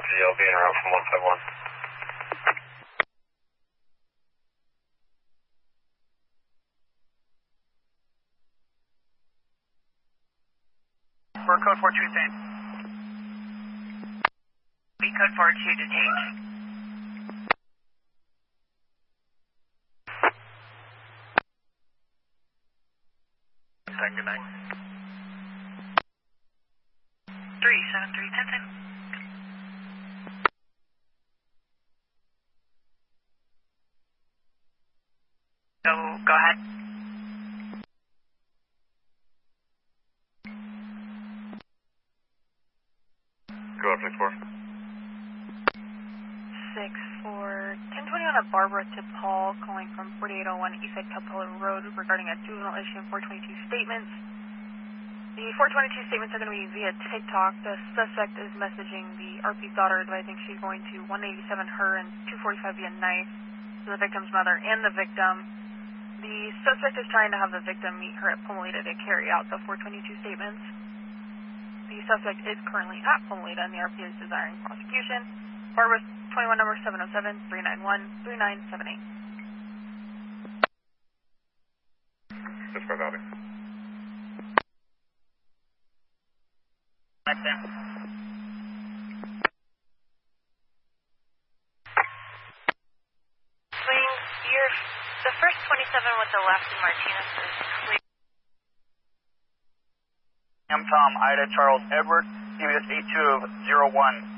GL being around from 151. For code 42, same. B code 42 to change. Good night. 37310. So, go ahead. Go up 64. 1020 on a Barbara to Paul, calling from 4801 Eastside Capella Road regarding a juvenile issue and 422 statements. The 422 statements are going to be via TikTok. The suspect is messaging the RP's daughter, advising she's going to 187 her and 245 via knife to the victim's mother and the victim. The suspect is trying to have the victim meet her at Pomolita to carry out the 422 statements. The suspect is currently at Pomolita and the RP is desiring prosecution. Barbara 21 number 707-391-3978. Just for copy. Next in. Swing, you're the first 27 with the left in Martinez is clear. I'm Tom, Ida, Charles, Edward, CBS 8201.